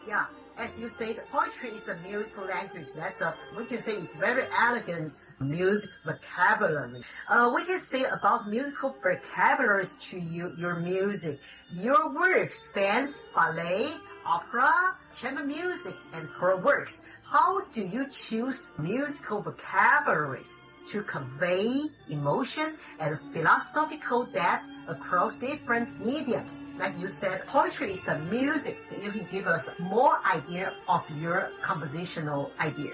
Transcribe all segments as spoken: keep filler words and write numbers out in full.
Yeah, as you said, poetry is a musical language. That's a, we can say it's very elegant music vocabulary. Uh, we can say about musical vocabularies to you, your music. Your work spans ballet, opera, chamber music, and choral works. How do you choose musical vocabularies to convey emotion and philosophical depth across different mediums? Like you said, poetry is the music that you can give us more idea of your compositional idea.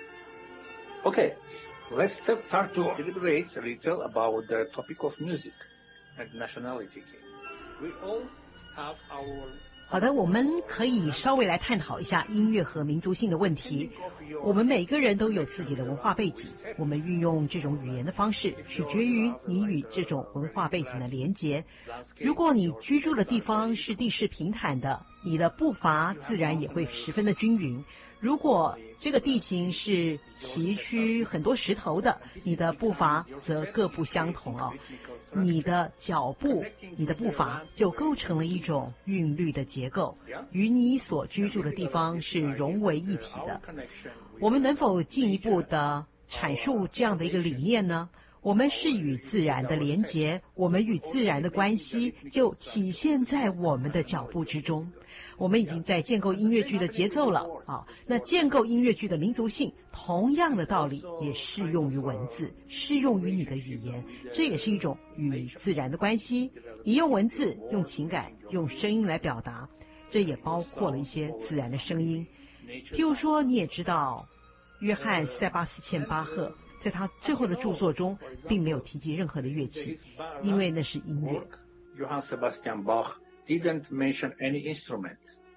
Okay, let's start to deliberate a little about the topic of music and nationality. We all have our 好的，我们可以稍微来探讨一下音乐和民族性的问题。我们每个人都有自己的文化背景，我们运用这种语言的方式，取决于你与这种文化背景的连结。如果你居住的地方是地势平坦的，你的步伐自然也会十分的均匀。如果这个地形是崎岖很多石头的，你的步伐则各不相同哦。你的脚步，你的步伐就构成了一种韵律的结构，与你所居住的地方是融为一体的。我们能否进一步的阐述这样的一个理念呢？我们是与自然的连结，我们与自然的关系就体现在我们的脚步之中。我们已经在建构音乐剧的节奏了啊，那建构音乐剧的民族性，同样的道理也适用于文字，适用于你的语言，这也是一种与自然的关系。你用文字、用情感、用声音来表达，这也包括了一些自然的声音。譬如说，你也知道，约翰·塞巴斯茜·巴赫在他最后的著作中并没有提及任何的乐器，因为那是音乐。 Johann Sebastian Bach didn't mention any instrument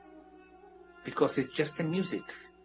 because it's just the music.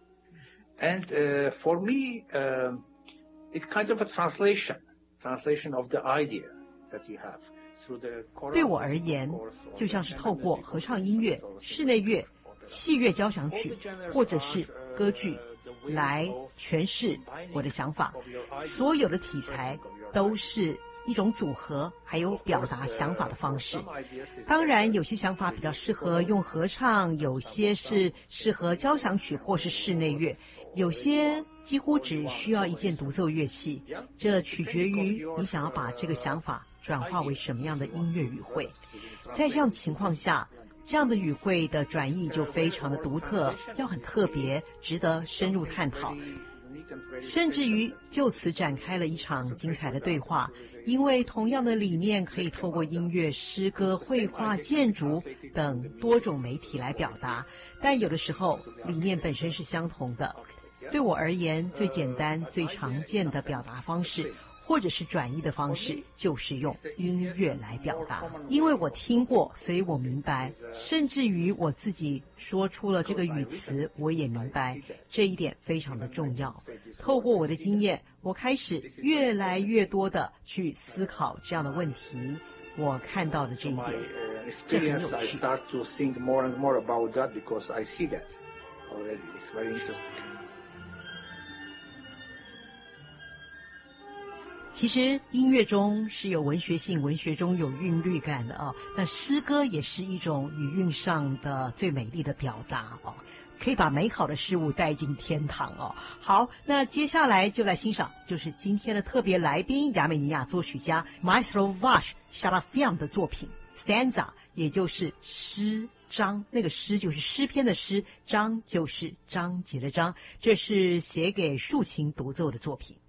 And uh, for me, uh, it's kind of a translation, translation of the idea that you have through the choral. 对我而言，就像是透过合唱音乐、室内乐、器乐交响曲，或者是歌剧来诠释我的想法。所有的题材都是一种组合，还有表达想法的方式。当然，有些想法比较适合用合唱，有些是适合交响曲或是室内乐，有些几乎只需要一件独奏乐器。这取决于你想要把这个想法转化为什么样的音乐语汇。在这样的情况下，这样的语汇的转译就非常的独特，要很特别，值得深入探讨，甚至于就此展开了一场精彩的对话。因为同样的理念可以透过音乐、诗歌、绘画、建筑等多种媒体来表达，但有的时候理念本身是相同的。对我而言，最简单、最常见的表达方式或者是转译的方式，就是用音乐来表达。因为我听过，所以我明白，甚至于我自己说出了这个语词，我也明白，这一点非常的重要。透过我的经验，我开始越来越多的去思考这样的问题，我看到的这一点，这很有趣。 I start to think more and more about that because I see that already. It's very interesting. 其实音乐中是有文学性，文学中有韵律感的啊。那诗歌也是一种语韵上的最美丽的表达哦，可以把美好的事物带进天堂哦。好，那接下来就来欣赏，就是今天的特别来宾，亚美尼亚作曲家 Maestro Vash Sharafian 的作品 Stanza， 也就是诗章，那个诗就是诗篇的诗，章就是章节的章，这是写给竖琴独奏的作品。